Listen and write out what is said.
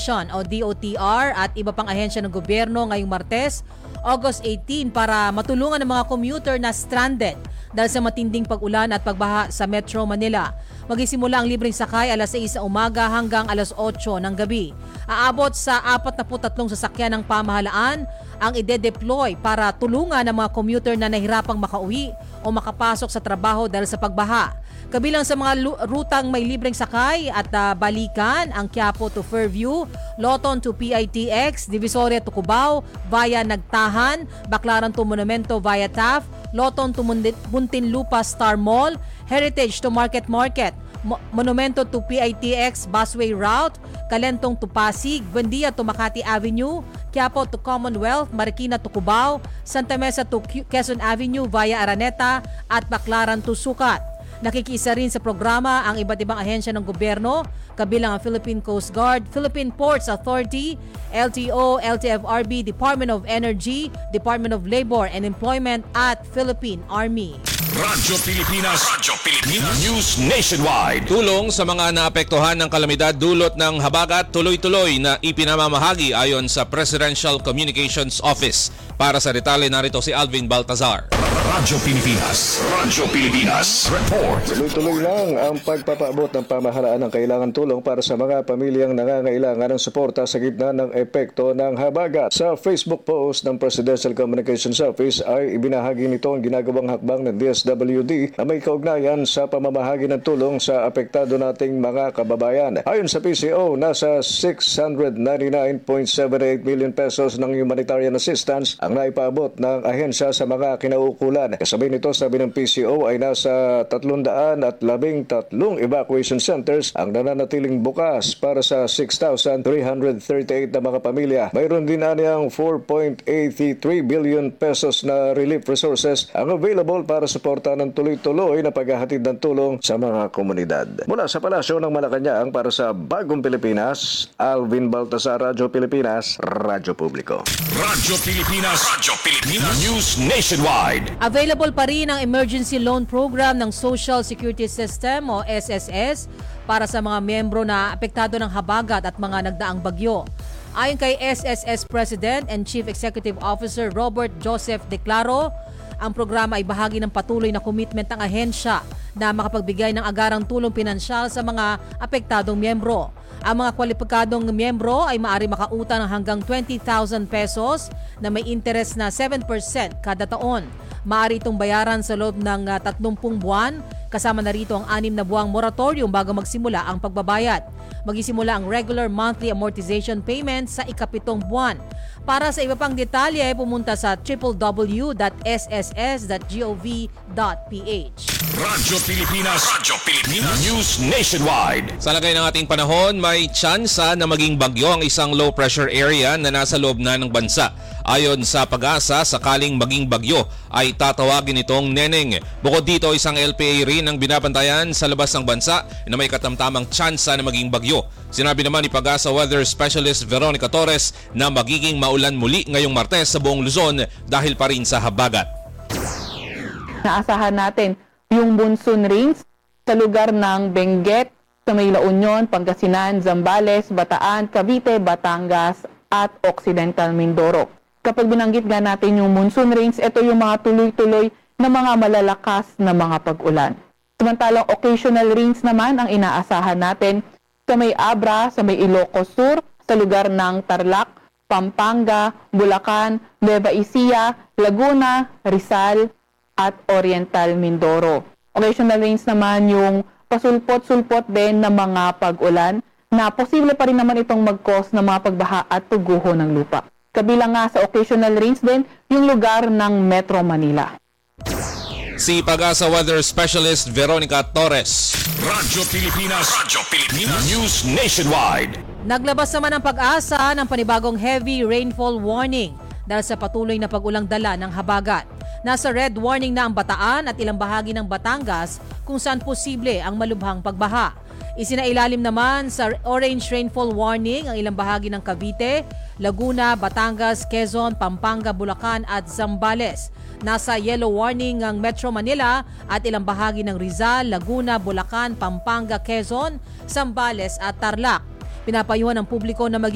Commission o DOTR at iba pang ahensya ng gobyerno ngayong Martes, August 18 para matulungan ang mga commuter na stranded dahil sa matinding pag-ulan at pagbaha sa Metro Manila. Magsisimula ang libreng sakay alas 6 ng umaga hanggang alas 8 ng gabi. Aabot sa 43 sasakyan ng pamahalaan ang ide-deploy para tulungan ang mga commuter na nahirapang makauwi o makapasok sa trabaho dahil sa pagbaha. Kabilang sa mga rutang may libreng sakay at balikan ang Quiapo to Fairview, Loton to PITX, Divisoria to Cubao via Nagtahan, Baclaran to Monumento via Taft, Loton to Muntinlupa Star Mall, Heritage to Market, Monumento to PITX Busway Route, Kalentong to Pasig, Buendia to Makati Avenue, Quiapo to Commonwealth, Marikina to Cubao, Santa Mesa to Quezon Avenue via Araneta at Baclaran to Sucat. Nakikiisa rin sa programa ang iba't ibang ahensya ng gobyerno, kabilang ang Philippine Coast Guard, Philippine Ports Authority, LTO, LTFRB, Department of Energy, Department of Labor and Employment at Philippine Army. Radyo Pilipinas News Nationwide. Tulong sa mga naapektuhan ng kalamidad dulot ng habagat tuloy-tuloy na ipinamamahagi ayon sa Presidential Communications Office. Para sa detalye, narito si Alvin Baltazar. Radyo Pilipinas Report. Tuloy-tuloy lang ang pagpapaabot ng pamahalaan ng kailangan tulong para sa mga pamilyang nangangailangan ng suporta sa gitna ng epekto ng habagat. Sa Facebook post ng Presidential Communications Office ay ibinahagi nito ang ginagawang hakbang ng DSWD na may kaugnayan sa pamamahagi ng tulong sa apektado nating mga kababayan. Ayon sa PCO, nasa 699.78 million pesos ng humanitarian assistance ang naipaabot ng ahensya sa mga kinaukulan. Kasabay nito, sabi ng PCO, ay nasa 313 evacuation centers ang nananatiling bukas para sa 6,338 na mga pamilya. Mayroon din niyang 4.83 billion pesos na relief resources ang available para suportahan ng tuloy-tuloy na paghahatid ng tulong sa mga komunidad. Mula sa Palasyo ng Malacanang para sa Bagong Pilipinas, Alvin Baltazar, Radyo Pilipinas, Radyo Publiko. Radyo Pilipinas News Nationwide. Available pa rin ang Emergency Loan Program ng Social Security System o SSS para sa mga miyembro na apektado ng habagat at mga nagdaang bagyo. Ayon kay SSS President and Chief Executive Officer Robert Joseph Declaro, ang programa ay bahagi ng patuloy na commitment ng ahensya na makapagbigay ng agarang tulong pinansyal sa mga apektadong miyembro. Ang mga kwalipikadong miyembro ay maaari makautang ng hanggang 20,000 pesos na may interest na 7% kada taon. Maaari itong bayaran sa loob ng 30 buwan, kasama na rito ang 6 na buwang moratorium bago magsimula ang pagbabayad. Magisimula ang regular monthly amortization payment sa ika-7 buwan. Para sa iba pang detalye, pumunta sa www.sss.gov.ph. Radyo Pilipinas News Nationwide. Sa lagay ng ating panahon, may tsansa na maging bagyo ang isang low pressure area na nasa loob na ng bansa. Ayon sa Pag-asa, sakaling maging bagyo ay tatawagin itong Neneng. Bukod dito, isang LPA rin ang binabantayan sa labas ng bansa na may katamtamang tsansa na maging bagyo. Sinabi naman ni Pag-asa Weather Specialist Veronica Torres na magiging maulan muli ngayong Martes sa buong Luzon dahil pa rin sa habagat. Naasahan natin yung monsoon rings sa lugar ng Benguet, sa may La Union, Pangasinan, Zambales, Bataan, Cavite, Batangas at Occidental Mindoro. Kapag binanggit nga natin yung monsoon rains, ito yung mga tuloy-tuloy na mga malalakas na mga pag-ulan. Samantalang occasional rains naman ang inaasahan natin sa may Abra, sa may Ilocos Sur, sa lugar ng Tarlac, Pampanga, Bulacan, Nueva Ecija, Laguna, Rizal at Oriental Mindoro. Occasional rains naman yung pasulpot-sulpot din ng mga pag-ulan na posible pa rin naman itong mag-cause ng mga pagbaha at tuguho ng lupa. Kabilang nga sa occasional rains din yung lugar ng Metro Manila. Si Pag-asa Weather Specialist Veronica Torres. Radyo Pilipinas News Nationwide. Naglabas naman ang Pag-asa ng panibagong heavy rainfall warning dahil sa patuloy na pag-ulang dala ng habagat. Nasa red warning na ang Bataan at ilang bahagi ng Batangas kung saan posible ang malubhang pagbaha. Isinailalim naman sa orange rainfall warning ang ilang bahagi ng Cavite, Laguna, Batangas, Quezon, Pampanga, Bulacan at Zambales. Nasa yellow warning ang Metro Manila at ilang bahagi ng Rizal, Laguna, Bulacan, Pampanga, Quezon, Zambales at Tarlac. Pinapayuhan ng publiko na